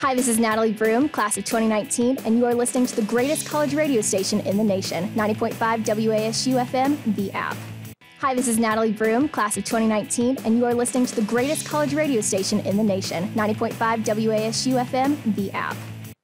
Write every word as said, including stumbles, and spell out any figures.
Hi, this is Natalie Broom, class of twenty nineteen, and you are listening to the greatest college radio station in the nation, ninety point five W A S U F M, The App. Hi, this is Natalie Broom, class of twenty nineteen, and you are listening to the greatest college radio station in the nation, ninety point five W A S U F M, The App.